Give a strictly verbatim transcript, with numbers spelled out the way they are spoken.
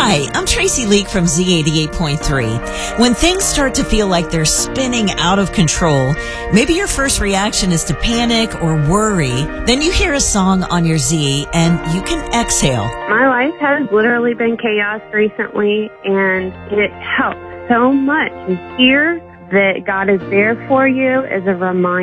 Hi, I'm Tracy Leak from Z eighty-eight point three. When things start to feel like they're spinning out of control, maybe your first reaction is to panic or worry. Then you hear a song on your Z and you can exhale. My life has literally been chaos recently, and it helps so much to hear that God is there for you as a reminder.